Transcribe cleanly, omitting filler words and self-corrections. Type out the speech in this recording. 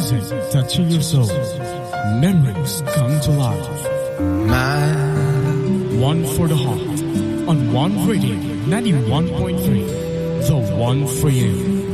Music touching your soul. Memories come to life. One for the heart. On One Radio 91.3. The one for you.